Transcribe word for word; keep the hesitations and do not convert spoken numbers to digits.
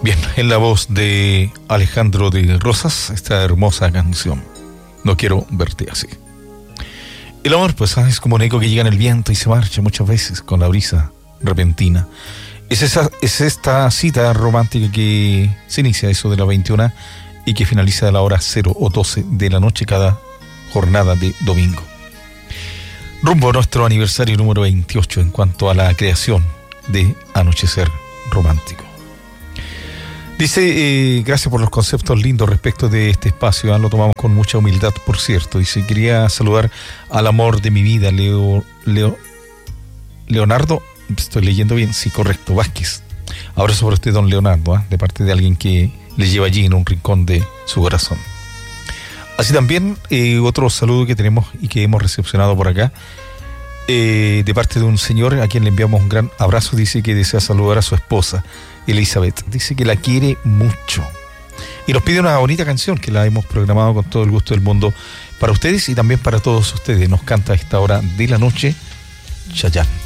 Bien, en la voz de Alejandro de Rosas, esta hermosa canción, No quiero verte así. El amor, pues, es como un eco que llega en el viento y se marcha muchas veces con la brisa repentina. Es, esa, es esta cita romántica que se inicia eso de la veintiuna y que finaliza a la hora cero o doce de la noche cada jornada de domingo. Rumbo a nuestro aniversario número veintiocho en cuanto a la creación de Anochecer Romántico. Dice, eh, gracias por los conceptos lindos respecto de este espacio, ¿eh? Lo tomamos con mucha humildad, por cierto. Dice, quería saludar al amor de mi vida, Leo, Leo, Leonardo, estoy leyendo bien, sí, correcto, Vázquez. Abrazo por usted, don Leonardo, ¿eh? De parte de alguien que le lleva allí en un rincón de su corazón. Así también, eh, otro saludo que tenemos y que hemos recepcionado por acá, eh, de parte de un señor a quien le enviamos un gran abrazo. Dice que desea saludar a su esposa, Elizabeth. Dice que la quiere mucho y nos pide una bonita canción que la hemos programado con todo el gusto del mundo para ustedes y también para todos ustedes. Nos canta a esta hora de la noche Chayanne.